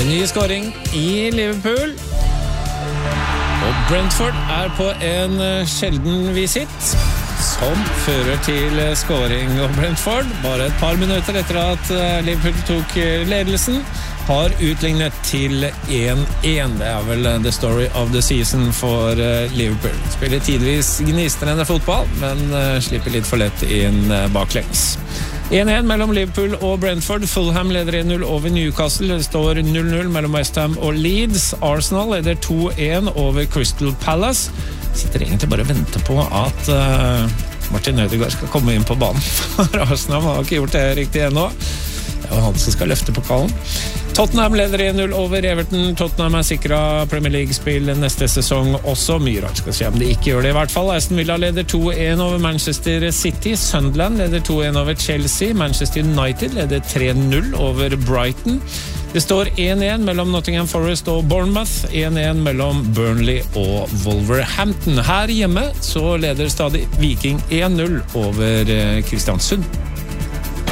ny scoring i Liverpool. Og Brentford på en sjelden visitt som fører til scoring. Og Brentford, bare et par minutter etter at Liverpool tok ledelsen, har utlignet til 1-1. Det vel the story of the season for Liverpool. Spiller tidvis gnistrende fotball, men slipper litt for lett inn baklengs. 1-1 mellom Liverpool og Brentford. Fulham leder 1-0 over Newcastle. Det står 0-0 mellom West Ham og Leeds. Arsenal leder 2-1 over Crystal Palace. Sitter egentlig bare og venter på at Martin Ødegaard skal komme inn på banen. For Arsenal har ikke gjort det riktig ennå. Det er han som skal løfte pokalen. Tottenham leder 1-0 over Everton. Tottenham sikret Premier League-spill neste sesong også. Mye rart skal skje om de ikke gjør det i hvert fall. Aston Villa leder 2-1 over Manchester City. Sunderland leder 2-1 over Chelsea. Manchester United leder 3-0 over Brighton. Det står 1-1 mellom Nottingham Forest og Bournemouth. 1-1 mellom Burnley og Wolverhampton. Her hjemme så leder stadig Viking 1-0 over Kristiansund.